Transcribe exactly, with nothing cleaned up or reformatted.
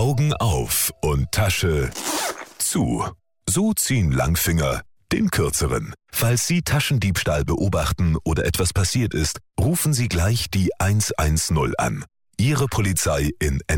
Augen auf und Tasche zu. So ziehen Langfinger den kürzeren. Falls Sie Taschendiebstahl beobachten oder etwas passiert ist, rufen Sie gleich die eins eins null an. Ihre Polizei in